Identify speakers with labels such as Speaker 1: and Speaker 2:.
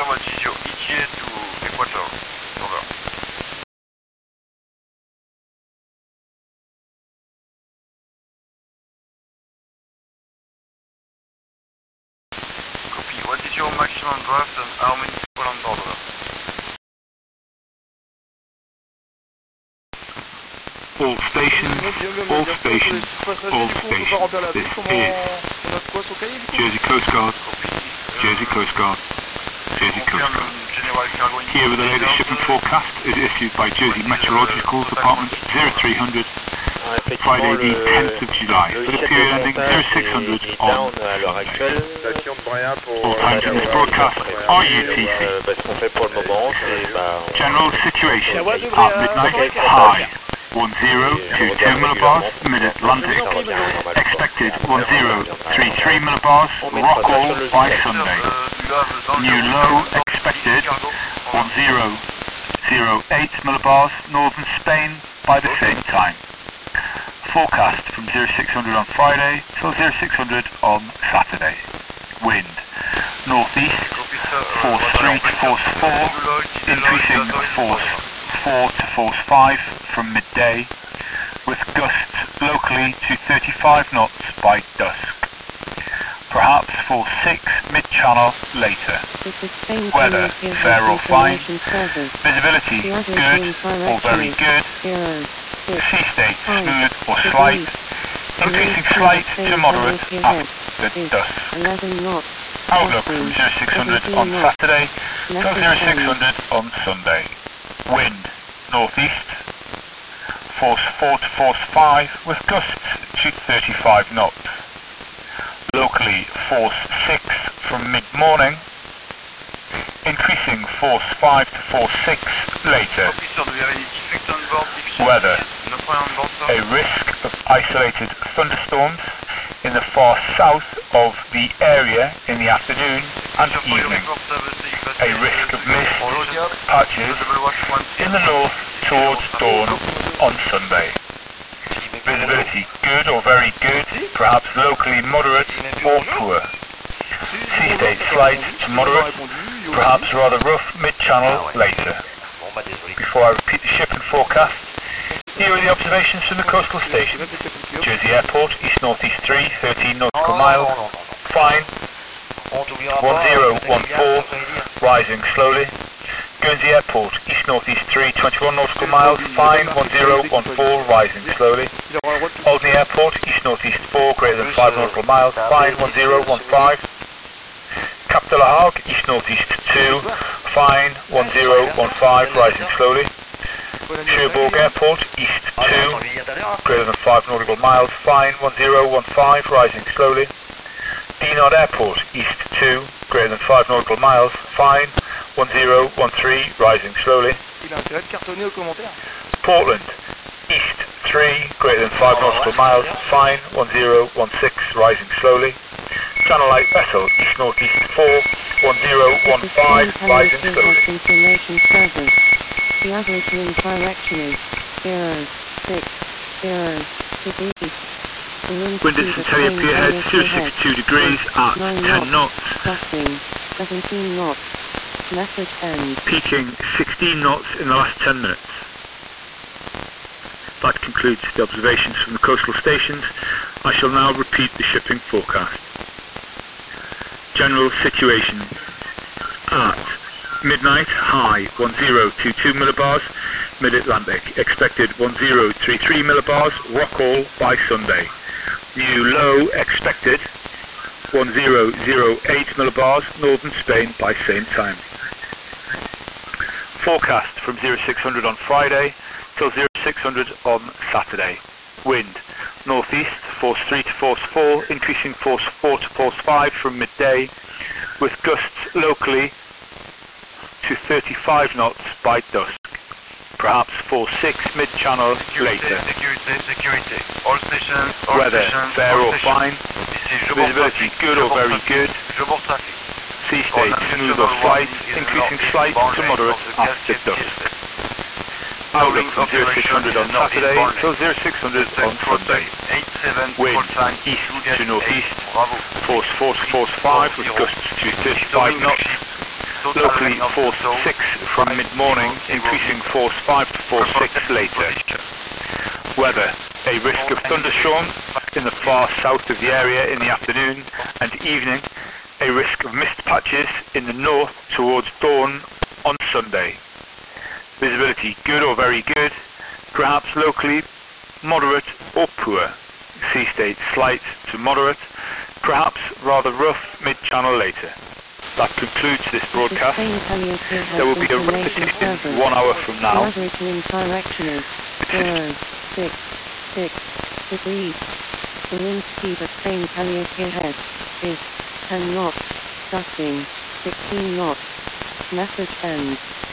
Speaker 1: confirm Gigio, ETA to Equator. Over. Copy. What is your maximum draft and how many people on board? Over.
Speaker 2: All stations, all stations, all stations. This is Jersey Coast Guard, Jersey Coast Guard, Jersey Coast Guard. Here with the latest shipment forecast is issued by Jersey Meteorological Department 0300, Friday the 10th of July, with a period ending 0600 on all times in this broadcast are UTC. General situation at midnight, high 1022 millibars, mid-Atlantic, expected 1033 millibars, Rockall by Sunday. New low expected 1008 millibars, northern Spain by the same time. Forecast from 0600 on Friday till 0600 on Saturday. Wind northeast, force 3 to force 4, increasing force 4 to force 5 from midday, with gusts locally to 35 knots by dusk. Perhaps force 6 mid-channel later. Weather fair or fine. Visibility good or very good. Sea state smooth or slight. Increasing slight to moderate after dusk. Outlook from 0600 on Saturday till 0600 on Sunday. Wind northeast, force 4 to force 5 with gusts to 35 knots. Locally force 6 from mid-morning, increasing force 5 to force 6 later. Weather, a risk of isolated thunderstorms in the far south of the area in the afternoon and evening. A risk of mist patches in the north towards dawn on Sunday. Visibility good or very good, perhaps locally moderate or poor. Sea state slight to moderate, perhaps rather rough mid-channel later. Before I repeat the shipment forecast, here are the observations from the coastal station. Jersey Airport, east-northeast 3, 13 nautical miles, fine. 1014, rising slowly. Guernsey Airport, east-northeast 3, 21 nautical miles, fine. 1014, rising slowly. Alderney Airport, east-northeast 4, greater than 5 nautical miles, fine. 1015. Cap de la Hague, east-northeast 2, fine. 1015, rising slowly. Cherbourg Airport, east 2, greater than 5 nautical miles, fine. 1015, rising slowly. Dinard Airport, east 2, greater than 5 nautical miles, fine. 1013, rising slowly. Portland, east 3, greater than 5 nautical miles, fine. 1016, rising slowly. Channel Light vessel, east-northeast 4, 1015, rising slowly.
Speaker 3: The average wind direction is 060 degrees.
Speaker 2: Wind at Centennial Pierhead, 062 degrees at 10 knots.
Speaker 3: Crossing 17 knots. Message end.
Speaker 2: Peaking 16 knots in the last 10 minutes. That concludes the observations from the coastal stations. I shall now repeat the shipping forecast. General situation at midnight, high 1022 millibars, mid-Atlantic, expected 1033 millibars, Rockall by Sunday. New low expected 1008 millibars, northern Spain by same time. Forecast from 0600 on Friday till 0600 on Saturday. Wind northeast, force 3 to force 4, increasing force 4 to force 5 from midday, with gusts locally to 35 knots by dusk. Perhaps force 6 mid-channel later.
Speaker 1: Security. All stations.
Speaker 2: Weather fair or fine. Visibility good or very good. Sea state smooth or slight, increasing slight to moderate after dusk. Outlook from 0600 on Saturday till 0600 on Sunday. Wind east to northeast, force 4 to force 5 with gusts to 35 knots. locally force 6 from mid-morning, increasing force 5 to force 6 later. Weather, a risk of thunderstorms in the far south of the area in the afternoon and evening, a risk of mist patches in the north towards dawn on Sunday. Visibility good or very good, perhaps locally moderate or poor. Sea state slight to moderate, perhaps rather rough mid-channel later. That concludes this broadcast. There will be a repetition 1 hour from now.
Speaker 3: This is the wind speed of Spain Calliope ahead is 10 knots, gusting 16 knots. Message ends.